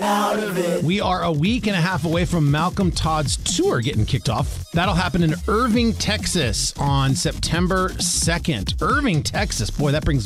get out of it. We are a week and a half away from Malcolm Todd's tour getting kicked off. That'll happen in Irving, Texas on September 2nd. Irving, Texas. Boy, that brings